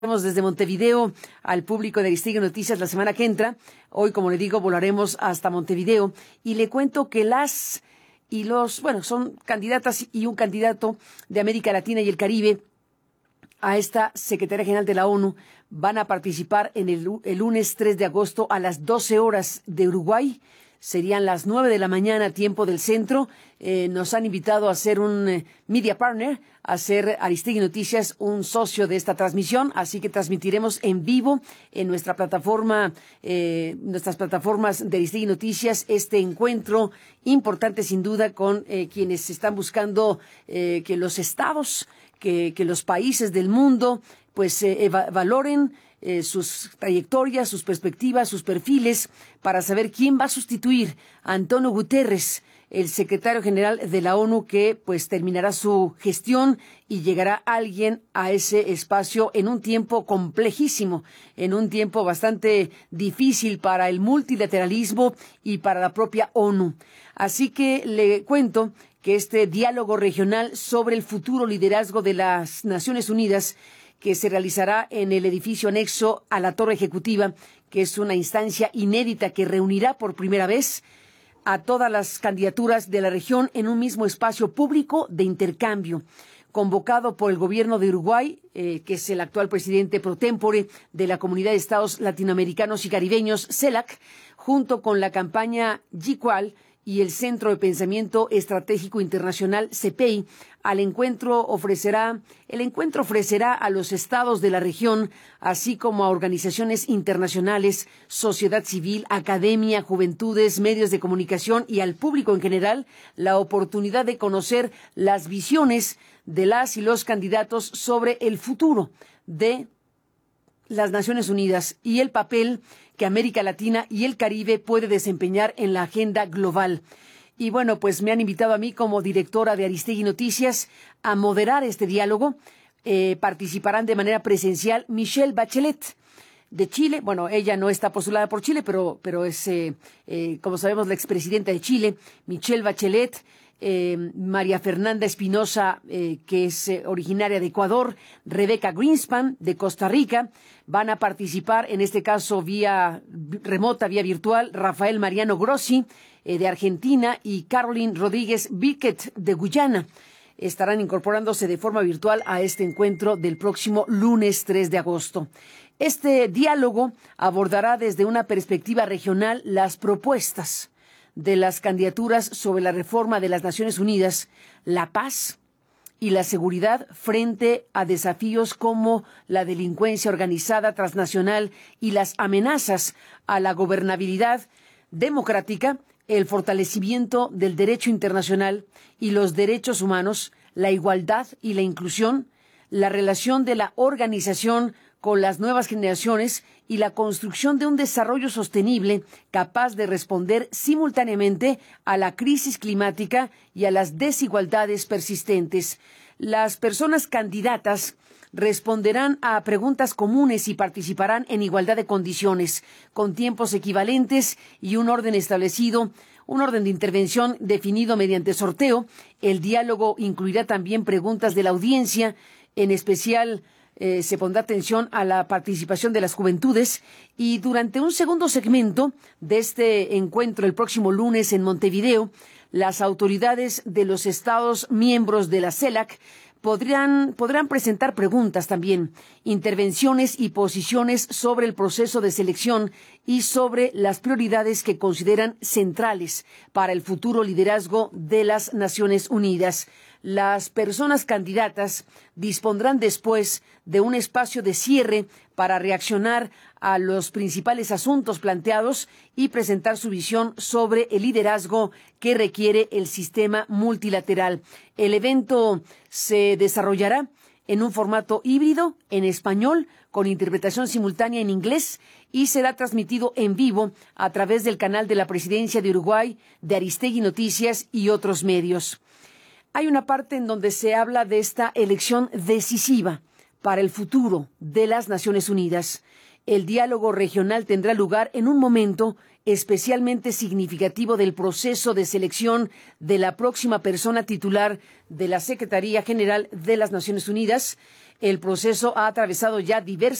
Desde Montevideo al público de Aristegui Noticias la semana que entra. Hoy, como le digo, volaremos hasta Montevideo y le cuento que son candidatas y un candidato de América Latina y el Caribe a esta Secretaría General de la ONU. Van a participar en el lunes 3 de agosto a las 12 horas de Uruguay. Serían las 9 de la mañana, tiempo del centro. Nos han invitado a ser un media partner, a ser Aristegui Noticias un socio de esta transmisión. Así que transmitiremos en vivo en nuestra plataforma, nuestras plataformas de Aristegui Noticias, este encuentro importante sin duda con quienes están buscando que los estados, que los países del mundo, pues valoren sus trayectorias, sus perspectivas, sus perfiles, para saber quién va a sustituir a Antonio Guterres, el secretario general de la ONU, que pues terminará su gestión y llegará alguien a ese espacio en un tiempo complejísimo, en un tiempo bastante difícil para el multilateralismo y para la propia ONU. Así que le cuento que este diálogo regional sobre el futuro liderazgo de las Naciones Unidas, que se realizará en el edificio anexo a la Torre Ejecutiva, que es una instancia inédita que reunirá por primera vez a todas las candidaturas de la región en un mismo espacio público de intercambio, convocado por el gobierno de Uruguay, que es el actual presidente pro tempore de la Comunidad de Estados Latinoamericanos y Caribeños, CELAC, junto con la campaña GICUAL y el Centro de Pensamiento Estratégico Internacional, CEPEI. El encuentro ofrecerá a los estados de la región, así como a organizaciones internacionales, sociedad civil, academia, juventudes, medios de comunicación y al público en general, la oportunidad de conocer las visiones de las y los candidatos sobre el futuro de las Naciones Unidas y el papel que América Latina y el Caribe puede desempeñar en la agenda global. Y bueno, pues me han invitado a mí como directora de Aristegui Noticias a moderar este diálogo. Participarán de manera presencial Michelle Bachelet, de Chile. Bueno, ella no está postulada por Chile, pero es, como sabemos, la expresidenta de Chile, Michelle Bachelet. María Fernanda Espinosa, que es originaria de Ecuador, Rebeca Greenspan, de Costa Rica. Van a participar, en este caso vía remota, vía virtual, Rafael Mariano Grossi, de Argentina, y Caroline Rodríguez Biquet, de Guyana. Estarán incorporándose de forma virtual a este encuentro del próximo lunes 3 de agosto. Este diálogo abordará desde una perspectiva regional las propuestas de las candidaturas sobre la reforma de las Naciones Unidas, la paz y la seguridad frente a desafíos como la delincuencia organizada transnacional y las amenazas a la gobernabilidad democrática, el fortalecimiento del derecho internacional y los derechos humanos, la igualdad y la inclusión, la relación de la organización con las nuevas generaciones y la construcción de un desarrollo sostenible capaz de responder simultáneamente a la crisis climática y a las desigualdades persistentes. Las personas candidatas responderán a preguntas comunes y participarán en igualdad de condiciones, con tiempos equivalentes y un orden establecido, un orden de intervención definido mediante sorteo. El diálogo incluirá también preguntas de la audiencia, en especial se pondrá atención a la participación de las juventudes, y durante un segundo segmento de este encuentro el próximo lunes en Montevideo, las autoridades de los estados miembros de la CELAC podrán presentar preguntas también, intervenciones y posiciones sobre el proceso de selección y sobre las prioridades que consideran centrales para el futuro liderazgo de las Naciones Unidas. Las personas candidatas dispondrán después de un espacio de cierre para reaccionar a los principales asuntos planteados y presentar su visión sobre el liderazgo que requiere el sistema multilateral. El evento se desarrollará en un formato híbrido, en español, con interpretación simultánea en inglés, y será transmitido en vivo a través del canal de la Presidencia de Uruguay, de Aristegui Noticias y otros medios. Hay una parte en donde se habla de esta elección decisiva para el futuro de las Naciones Unidas. El diálogo regional tendrá lugar en un momento especialmente significativo del proceso de selección de la próxima persona titular de la Secretaría General de las Naciones Unidas. El proceso ha atravesado ya diversas